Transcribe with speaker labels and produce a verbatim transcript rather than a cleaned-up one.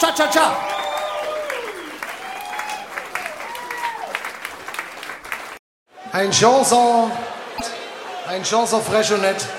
Speaker 1: Cha-cha-cha. Ein Chanson, ein Chanson fraiche und nett.